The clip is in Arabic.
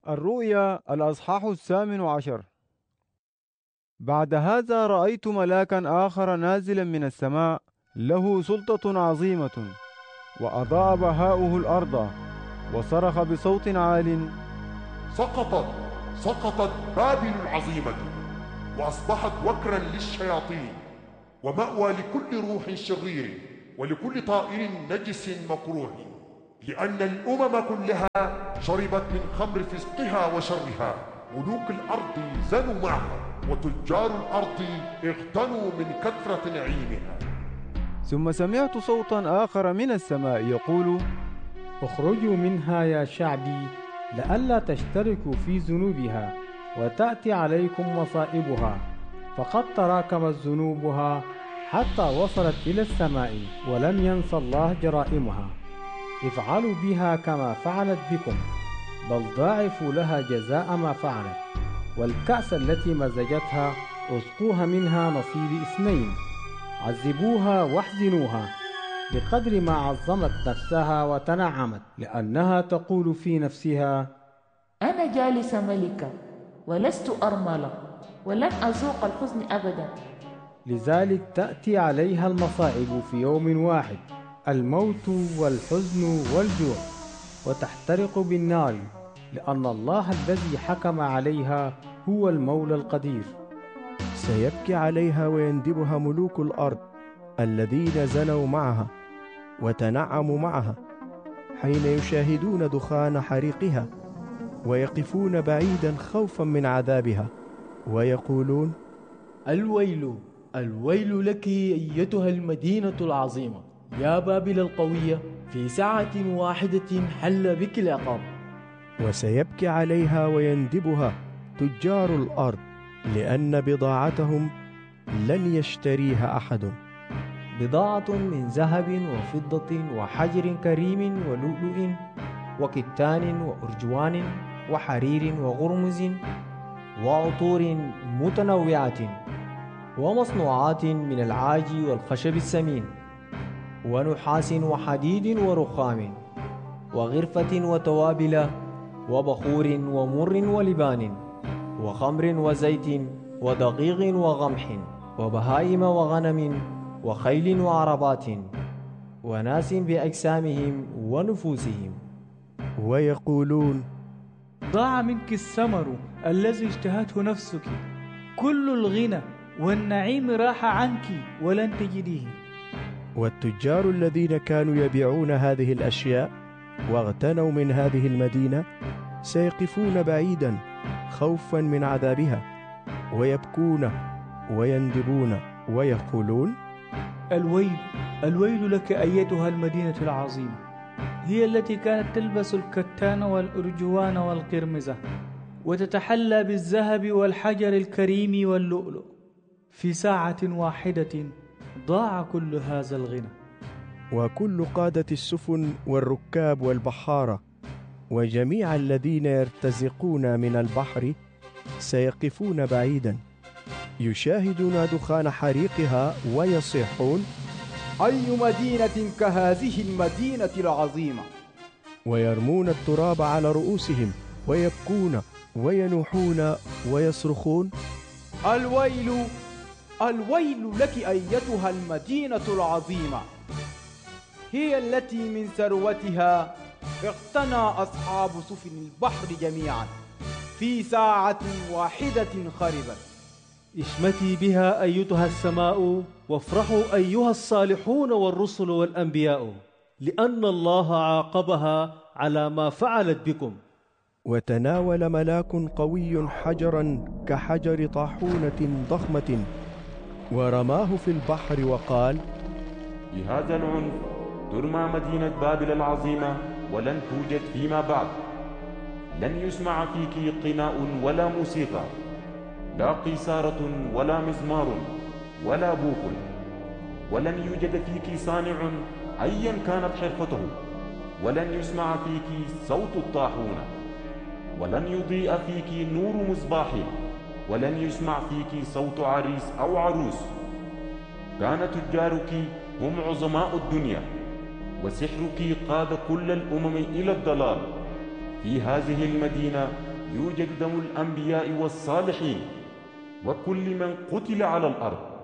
الرؤيا الأصحاح 18. بعد هذا رأيت ملاكا آخر نازلا من السماء له سلطة عظيمة، وأضاء بهاؤه الأرض، وصرخ بصوت عال: سقطت بابل العظيمة، وأصبحت وكرا للشياطين، ومأوى لكل روح شرير، ولكل طائر نجس مكروه، لأن الأمم كلها شربت من خمر فسقها وشرها. ملوك الأرض زنوا معها، وتجار الأرض اغتنوا من كثرة نعيمها. ثم سمعت صوتا آخر من السماء يقول: اخرجوا منها يا شعبي، لئلا تشتركوا في ذنوبها وتأتي عليكم مصائبها، فقد تراكمت ذنوبها حتى وصلت إلى السماء، ولم ينس الله جرائمها. افعلوا بها كما فعلت بكم، بل ضاعفوا لها جزاء ما فعلت. والكأس التي مزجتها اسقوها منها نصيب 2. عذبوها واحزنوها بقدر ما عظمت نفسها وتنعمت، لأنها تقول في نفسها: أنا جالسة ملكة ولست أرملة، ولن أذوق الحزن أبدا. لذلك تأتي عليها المصائب في يوم واحد، الموت والحزن والجوع، وتحترق بالنار، لأن الله الذي حكم عليها هو المولى القدير. سيبكي عليها ويندبها ملوك الأرض الذين زنوا معها وتنعموا معها، حين يشاهدون دخان حريقها، ويقفون بعيدا خوفا من عذابها، ويقولون: الويل الويل لك أيتها المدينة العظيمة يا بابل القوية، في ساعة واحدة حل بك العقاب. وسيبكي عليها ويندبها تجار الأرض، لأن بضاعتهم لن يشتريها أحد. بضاعة من ذهب وفضة وحجر كريم ولؤلؤ وكتان وأرجوان وحرير وغرمز وعطور متنوعة، ومصنوعات من العاج والخشب السمين، ونحاس وحديد ورخام، وغرفة وتوابل، وبخور ومر ولبان، وخمر وزيت ودقيق وغمح، وبهائم وغنم وخيل وعربات، وناس بأجسامهم ونفوسهم. ويقولون: ضاع منك الثمر الذي اشتهته نفسك، كل الغنى والنعيم راح عنك ولن تجديه. والتجار الذين كانوا يبيعون هذه الأشياء واغتنوا من هذه المدينة سيقفون بعيدا خوفا من عذابها، ويبكون ويندبون ويقولون: الويل الويل لك أيتها المدينة العظيمة، هي التي كانت تلبس الكتان والأرجوان والقرمزة، وتتحلى بالذهب والحجر الكريم واللؤلؤ. في ساعة واحدة ضاع كل هذا الغنى. وكل قادة السفن والركاب والبحارة وجميع الذين يرتزقون من البحر سيقفون بعيدا، يشاهدون دخان حريقها ويصيحون: أي مدينة كهذه المدينة العظيمة؟ ويرمون التراب على رؤوسهم ويبكون وينوحون ويصرخون: الويل الويل لك أيتها المدينة العظيمة، هي التي من ثروتها اقتنى أصحاب سفن البحر جميعا، في ساعة واحدة خربت. اشمتي بها أيتها السماء، وافرحوا أيها الصالحون والرسل والأنبياء، لأن الله عاقبها على ما فعلت بكم. وتناول ملاك قوي حجرا كحجر طاحونة ضخمة، ورماه في البحر وقال: بهذا العنف ترمى مدينة بابل العظيمة، ولن توجد فيما بعد. لن يسمع فيك قناء ولا موسيقى، لا قيثارة ولا مزمار ولا بوق، ولن يوجد فيك صانع أيا كانت حرفته، ولن يسمع فيك صوت الطاحونة، ولن يضيء فيك نور مصباح، ولن يسمع فيك صوت عريس أو عروس. كان تجارك هم عظماء الدنيا، وسحرك قاد كل الأمم إلى الضلال. في هذه المدينة يوجد دم الأنبياء والصالحين وكل من قتل على الأرض.